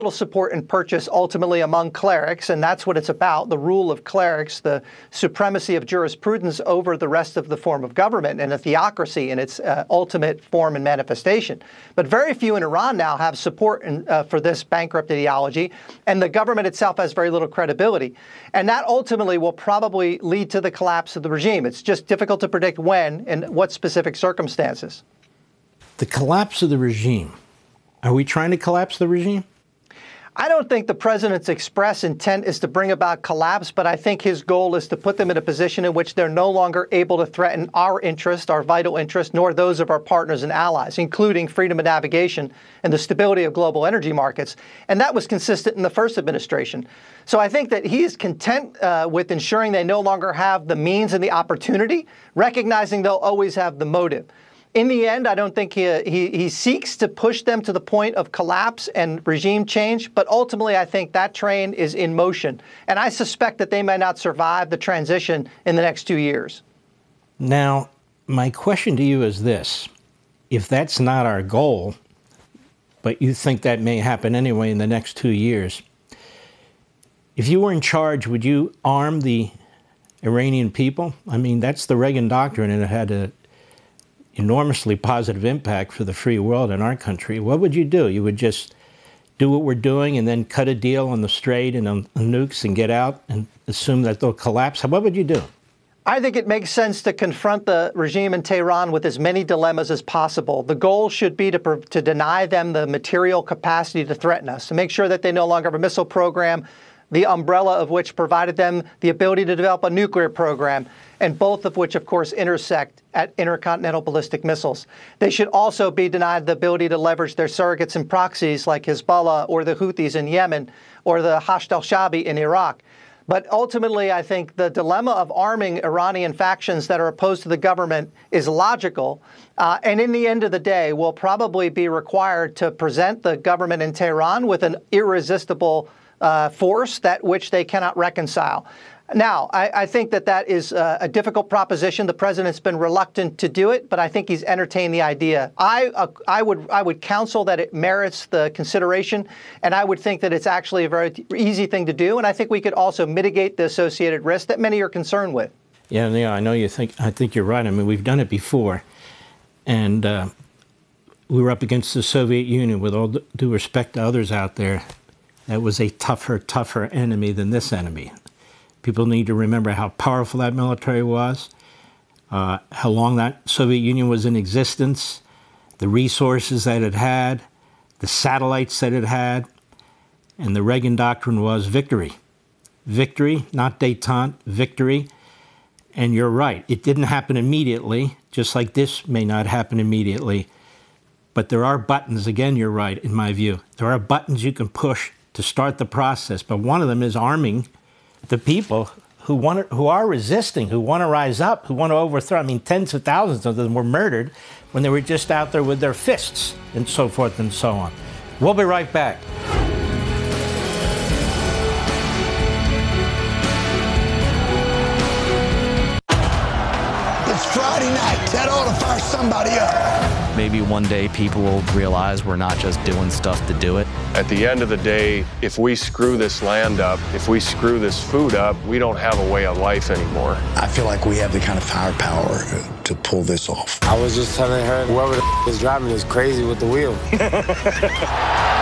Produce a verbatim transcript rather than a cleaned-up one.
support and purchase ultimately among clerics, and that's what it's about, the rule of clerics, the supremacy of jurisprudence over the rest of the form of government, and a theocracy in its uh, ultimate form and manifestation. But very few in Iran now have support in, uh, for this bankrupt ideology, and the government itself has very little credibility. And that ultimately will probably lead to the collapse of the regime. It's just difficult to predict when and what specific circumstances. The collapse of the regime. Are we trying to collapse the regime? I don't think the president's express intent is to bring about collapse, but I think his goal is to put them in a position in which they're no longer able to threaten our interest, our vital interest, nor those of our partners and allies, including freedom of navigation and the stability of global energy markets. And that was consistent in the first administration. So I think that he is content uh, with ensuring they no longer have the means and the opportunity, recognizing they'll always have the motive. In the end, I don't think he, he, he seeks to push them to the point of collapse and regime change, but ultimately I think that train is in motion. And I suspect that they may not survive the transition in the next two years. Now, my question to you is this. If that's not our goal, but you think that may happen anyway in the next two years, if you were in charge, would you arm the Iranian people? I mean, that's the Reagan doctrine, and it had a enormously positive impact for the free world in our country. What would you do? You would just do what we're doing and then cut a deal on the Strait and on nukes and get out and assume that they'll collapse? What would you do? I think it makes sense to confront the regime in Tehran with as many dilemmas as possible. The goal should be to, to deny them the material capacity to threaten us, to make sure that they no longer have a missile program, the umbrella of which provided them the ability to develop a nuclear program, and both of which, of course, intersect at intercontinental ballistic missiles. They should also be denied the ability to leverage their surrogates and proxies like Hezbollah or the Houthis in Yemen or the Hashd al-Shaabi in Iraq. But ultimately, I think the dilemma of arming Iranian factions that are opposed to the government is logical. Uh, and in the end of the day, will probably be required to present the government in Tehran with an irresistible uh, force that which they cannot reconcile. Now, I, I think that that is uh, a difficult proposition. The president's been reluctant to do it, but I think he's entertained the idea. I, uh, I would I would counsel that it merits the consideration, and I would think that it's actually a very easy thing to do. And I think we could also mitigate the associated risks that many are concerned with. Yeah, yeah, I know you think. I think you're right. I mean, we've done it before, and uh, we were up against the Soviet Union. With all due respect to others out there, that was a tougher, tougher enemy than this enemy. People need to remember how powerful that military was, uh, how long that Soviet Union was in existence, the resources that it had, the satellites that it had, and the Reagan doctrine was victory. Victory, not détente, victory. And you're right, it didn't happen immediately, just like this may not happen immediately. But there are buttons, again, you're right, in my view. There are buttons you can push to start the process, but one of them is arming the people who want to, who are resisting, who want to rise up, who want to overthrow. I mean, tens of thousands of them were murdered when they were just out there with their fists and so forth and so on. We'll be right back. It's Friday night. That ought to fire somebody up. Maybe one day people will realize we're not just doing stuff to do it. At the end of the day, if we screw this land up, if we screw this food up, we don't have a way of life anymore. I feel like we have the kind of firepower to pull this off. I was just telling her, whoever the is driving is crazy with the wheel.